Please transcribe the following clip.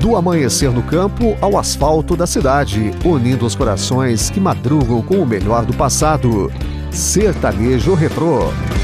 Do amanhecer no campo ao asfalto da cidade, unindo os corações que madrugam com o melhor do passado. Sertanejo Retrô.